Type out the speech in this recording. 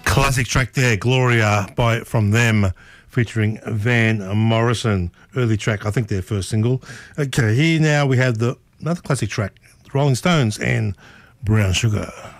Classic track there, Gloria from them, featuring Van Morrison. Early track, I think their first single. Okay, here now we have another classic track, The Rolling Stones and Brown Sugar.